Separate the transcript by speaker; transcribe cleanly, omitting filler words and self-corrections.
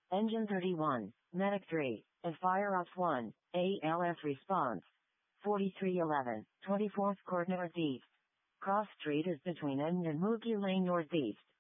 Speaker 1: Engine 31, Medic 3, and Fire Ops 1, ALS response. 4311, 24th Court Northeast. Cross Street is between End and Mookie Lane Northeast.